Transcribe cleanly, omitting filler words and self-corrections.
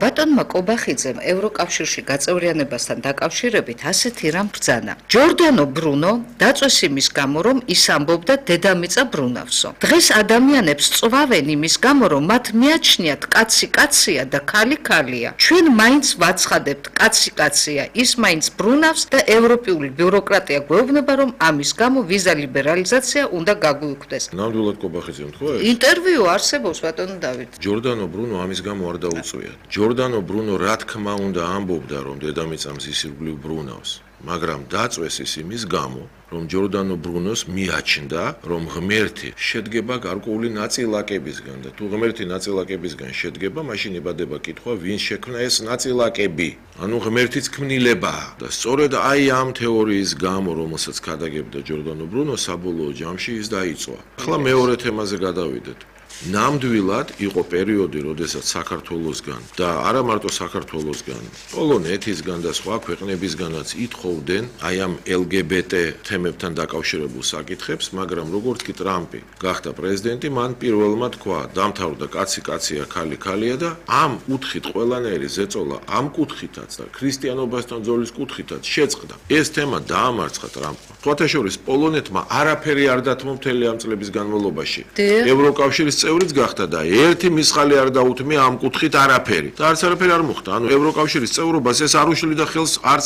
ბატონმა კობახიძემ ევროკავშირში გაწევრიანებასთან დაკავშირებით ასეთი რამ ბრძანა. ჯორდანო ბრუნო დაწვეს იმის გამო, რომ ის ამბობდა დედამიწა ბრუნავსო. დღეს ადამიანებს წვავენ იმის გამო, რომ მათ მიაჩნიათ კაცი კაცია და ქალი ქალია. ჩვენ მაინც ვაცხადებთ კაცი კაცია, ის მაინც ბრუნავს და ევროპული ბიუროკრატია გვეუბნება, რომ ამის გამო ვიზა ლიბერალიზაცია უნდა გაგვიუქმდეს. ნამდვილად კობახიძემ თქვა ეს? ინტერვიუ არსებობს ბატონო დავით. ჯორდანო ბრუნო ამის გამო არ დაუწვია. ჯორდანო ბრუნო რა თქმა უნდა ამბობდა, რომ დედამიწა მზის ირგვლივ ბრუნავს. მაგრამ დაწვეს ის იმის გამო, რომ ჯორდანო ბრუნოს მიაჩნდა, რომ ღმერთი შედგება გარკვეული ნაწილაკებისგან და თუ ღმერთი ნაწილაკებისგან შედგება, მაშინ იბადება კითხვა, ვინ შექმნა ეს ნაწილაკები? ანუ ღმერთიც ქმნილებაა და სწორედ აი ამ თეორიის გამო, რომელსაც ქადაგებდა ჯორდანო ბრუნო, საბოლოო ჯამში ის დაიწვა. ახლა მეორე თემაზე გადავიდეთ. ნამდვილად იყო პერიოდი, როდესაც საქართველოსგან და არა მარტო საქართველოსგან, პოლონეთისგან და სხვა ქვეყნებისგანაც ითხოვდნენ აი ამ LGBT თემებთან დაკავშირებულ საკითხებს, მაგრამ როგორც კი ტრამპი გახდა პრეზიდენტი, მან პირველმა თქვა, დამთავრდა კაცი კაცია, ქალი ქალია და ამ კუთხით ყველანაირი ზეწოლა ამ კუთხითაც და ქრისტიანობასთან ძოლის კუთხითაც შეწყდა. ეს თემა დაამარცხა ტრამპმა. სხვათა შორის პოლონეთმა არაფერი არ დათმო მთელი ამ წლების განმავლობაში. ევროკავშირის წევრიც გახდა და ერთი მისხალი არ დაუთმია ამ კუთხით არაფერი. და არც არაფერი არ მოხდა. ანუ ევროკავშირის წევრობას ეს არ უშლიდა ხელს არც